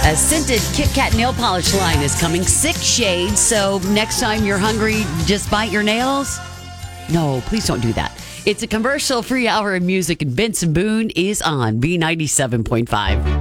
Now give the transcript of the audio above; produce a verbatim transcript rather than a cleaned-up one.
A scented Kit Kat nail polish line is coming. Six shades. So next time you're hungry, just bite your nails? No, please don't do that. It's a commercial-free hour of music, and Benson Boone is on B ninety-seven point five.